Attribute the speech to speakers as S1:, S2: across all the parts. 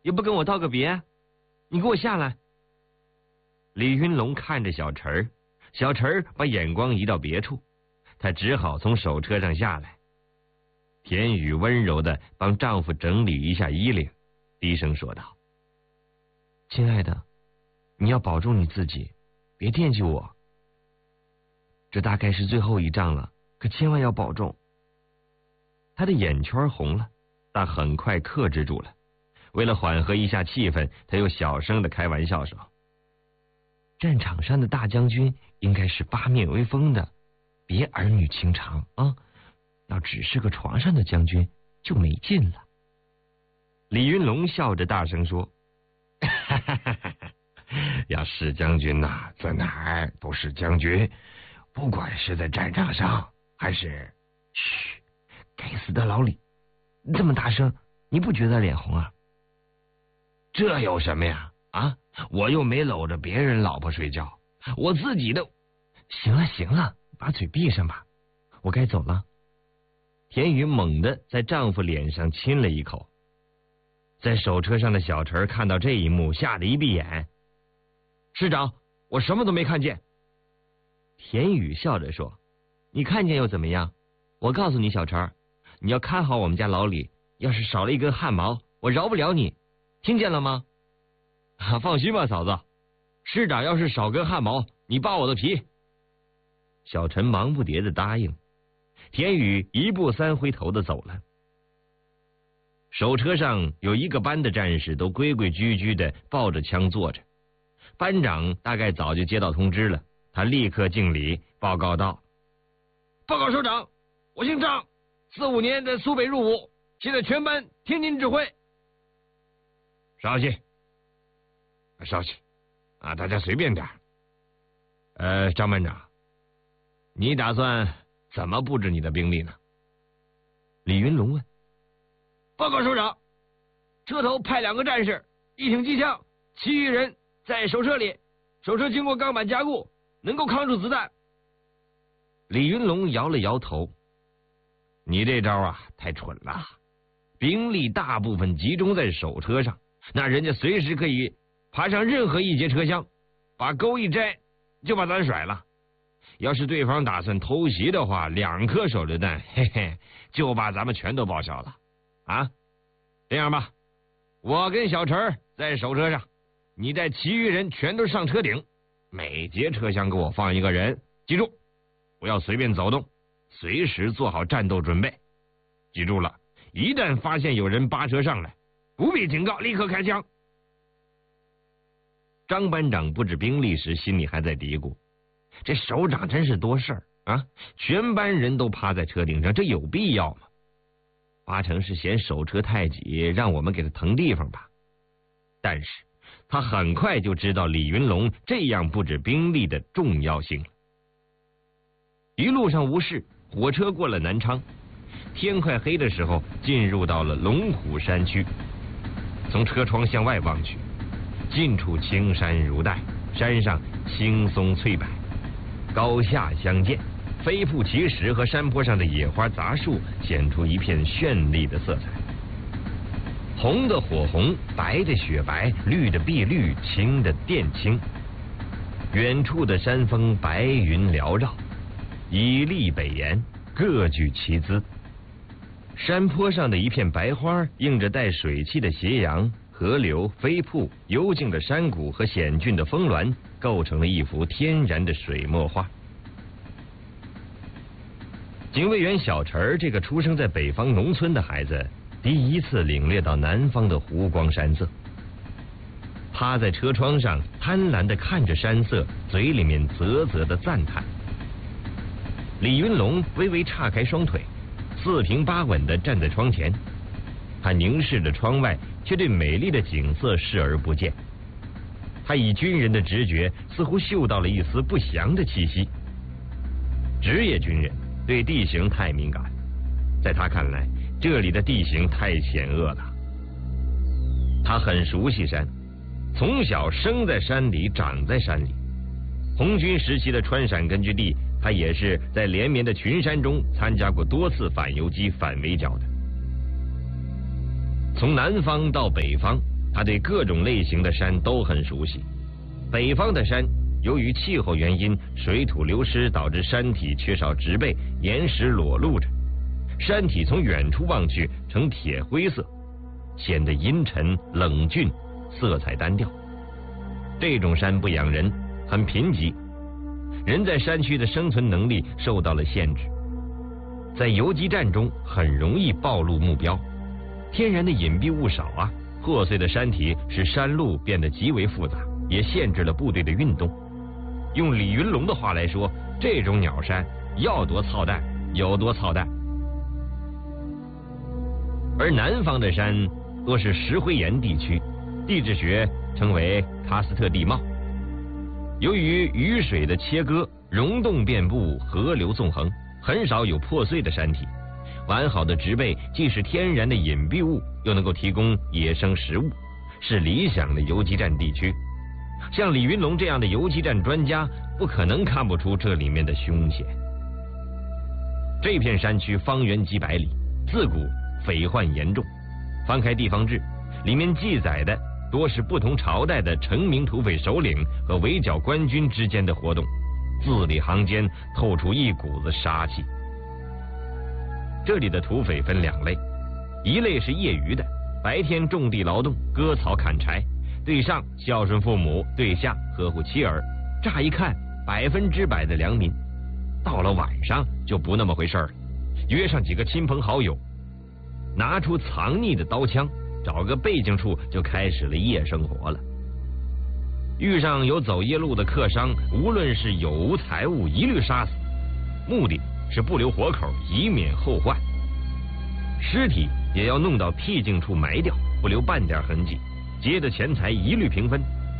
S1: 也不跟我道个别，你给我下来。李云龙看着小陈儿，小陈儿把眼光移到别处，他只好从手车上下来。田雨温柔地帮丈夫整理一下衣领，低声说道：“亲爱的，你要保重你自己，别惦记我。这大概是最后一仗了，可千万要保重。”他的眼圈红了，但很快克制住了。为了缓和一下气氛，他又小声的开玩笑说：“战场上的大将军应该是八面威风的，别儿女情长啊！要只是个床上的将军，就没劲了。”李云龙笑着大声说：“哈哈哈哈！要是将军呐，在哪儿都是将军，不管是在战场上还是……嘘，该死的老李，这么大声，你不觉得脸红啊？”“这有什么呀？啊，我又没搂着别人老婆睡觉，我自己的……行了行了，把嘴闭上吧，我该走了。”田雨猛地在丈夫脸上亲了一口。在手车上的小陈看到这一幕，吓得一闭眼。“师长，我什么都没看见。”田雨笑着说：“你看见又怎么样？我告诉你，小陈，你要看好我们家老李，要是少了一根汗毛，我饶不了你，听见了吗？”“放心吧，嫂子，师长要是少根汗毛，你扒我的皮。”小陈忙不迭的答应。田雨一步三回头的走了。手车上有一个班的战士都规规矩矩的抱着枪坐着。班长大概早就接到通知了，他立刻敬礼报告道：“报告首长，我姓张，45年在苏北入伍，现在全班听您指挥。”“稍息，稍息，啊，大家随便点。张班长，你打算怎么布置你的兵力呢？”李云龙问。“报告首长，车头派2个战士，一挺机枪，其余人在手车里，手车经过钢板加固，能够抗住子弹。”李云龙摇了摇头：“你这招啊，太蠢了！兵力大部分集中在手车上，那人家随时可以爬上任何一节车厢，把钩一摘就把咱甩了。要是对方打算偷袭的话，2颗手榴弹，嘿嘿，就把咱们全都报销了。啊，这样吧，我跟小陈在手车上，你带其余人全都上车顶，每节车厢给我放1个人，记住，不要随便走动，随时做好战斗准备。记住了，一旦发现有人扒车上来，不必警告，立刻开枪。”张班长布置兵力时，心里还在嘀咕：这首长真是多事儿啊！全班人都趴在车顶上，这有必要吗？八成是嫌手车太挤，让我们给他腾地方吧。但是他很快就知道李云龙这样布置兵力的重要性了。一路上无事，火车过了南昌，天快黑的时候，进入到了龙虎山区。从车窗向外望去，近处青山如黛，山上青松翠柏，高下相间，飞瀑奇石和山坡上的野花杂树显出一片绚丽的色彩。红的火红，白的雪白，绿的碧绿，青的靛青。远处的山峰白云缭绕，以立北岩，各具其姿。山坡上的一片白花，映着带水汽的斜阳、河流、飞瀑、幽静的山谷和险峻的峰峦，构成了一幅天然的水墨画。警卫员小陈这个出生在北方农村的孩子，第一次领略到南方的湖光山色。趴在车窗上，贪婪地看着山色，嘴里面啧啧的赞叹。李云龙微微岔开双腿，四平八稳地站在窗前，他凝视着窗外，却对美丽的景色视而不见。他以军人的直觉，似乎嗅到了一丝不祥的气息。职业军人对地形太敏感，在他看来，这里的地形太险恶了。他很熟悉山，从小生在山里，长在山里。红军时期的川陕根据地，他也是在连绵的群山中参加过多次反游击、反围剿的。从南方到北方， 他对各种类型的山都很熟悉。北方的山由于气候原因，水土流失导致山体缺少植被，岩石裸露着，山体从远处望去呈铁灰色，显得阴沉冷峻，色彩单调。这种山不养人，很贫瘠，人在山区的生存能力受到了限制，在游击战中很容易暴露目标。天然的隐蔽物少啊，破碎的山体使山路变得极为复杂，也限制了部队的运动。用李云龙的话来说，这种鸟山要多操蛋有多操蛋。而南方的山多是石灰岩地区，地质学称为喀斯特地貌。由于雨水的切割，溶洞遍布，河流纵横，很少有破碎的山体。完好的植被既是天然的隐蔽物，又能够提供野生食物，是理想的游击战地区。像李云龙这样的游击战专家，不可能看不出这里面的凶险。这片山区方圆几百里，自古匪患严重。翻开地方志，里面记载的多是不同朝代的成名土匪首领和围剿官军之间的活动，字里行间透出一股子杀气。这里的土匪分两类，一类是业余的，白天种地劳动，割草砍柴，对上孝顺父母，对下呵护妻儿，乍一看100%的良民。到了晚上就不那么回事了，约上几个亲朋好友，拿出藏匿的刀枪，找个背景处就开始了夜生活了。遇上有走夜路的客商，无论是有无财物，一律杀死，目的是不留活口，以免后患。尸体也要弄到僻静处埋掉，不留半点痕迹，劫的钱财一律平分。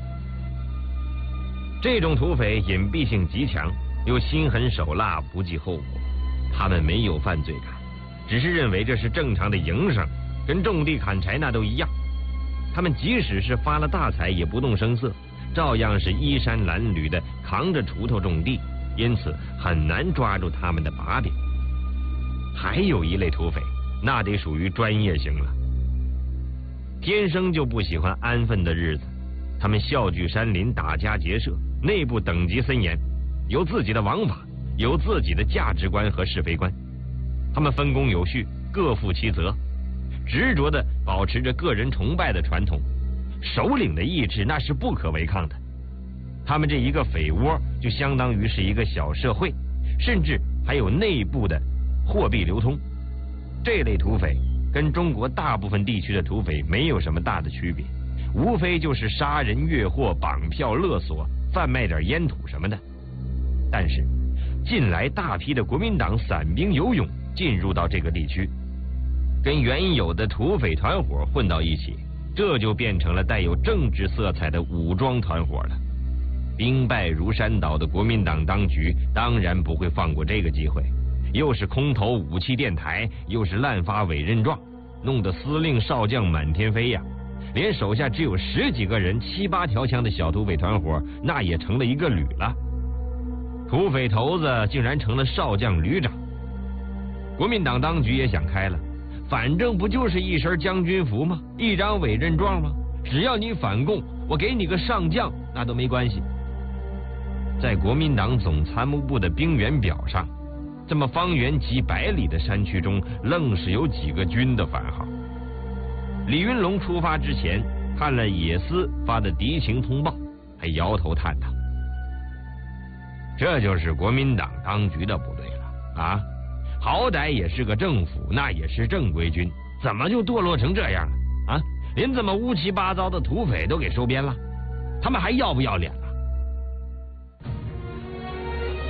S1: 这种土匪隐蔽性极强，又心狠手辣，不计后果。他们没有犯罪感，只是认为这是正常的营生，跟种地砍柴那都一样。他们即使是发了大财，也不动声色，照样是衣衫褴褛的扛着锄头种地，因此很难抓住他们的把柄。还有一类土匪，那得属于专业型了，天生就不喜欢安分的日子。他们笑聚山林，打家劫舍，内部等级森严，有自己的王法，有自己的价值观和是非观。他们分工有序，各负其责，执着地保持着个人崇拜的传统。首领的意志那是不可违抗的。他们这一个匪窝就相当于是一个小社会，甚至还有内部的货币流通。这类土匪跟中国大部分地区的土匪没有什么大的区别，无非就是杀人越货、绑票勒索、贩卖点烟土什么的。但是近来大批的国民党散兵游勇进入到这个地区，跟原有的土匪团伙混到一起，这就变成了带有政治色彩的武装团伙了。兵败如山倒的国民党当局当然不会放过这个机会，又是空投武器电台，又是滥发委任状，弄得司令少将满天飞呀。连手下只有10几个人、7、8条枪的小土匪团伙，那也成了一个旅了。土匪头子竟然成了少将旅长。国民党当局也想开了，反正不就是一身将军服吗？一张委任状吗？只要你反共，我给你个上将，那都没关系。在国民党总参谋部的兵员表上，这么方圆几百里的山区中，愣是有几个军的番号。李云龙出发之前看了野司发的敌情通报，还摇头叹道：“这就是国民党当局的不对了啊！好歹也是个政府，那也是正规军，怎么就堕落成这样了啊？连这么乌七八糟的土匪都给收编了，他们还要不要脸了？”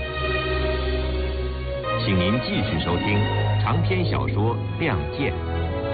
S1: 请您继续收听长篇小说《亮剑》，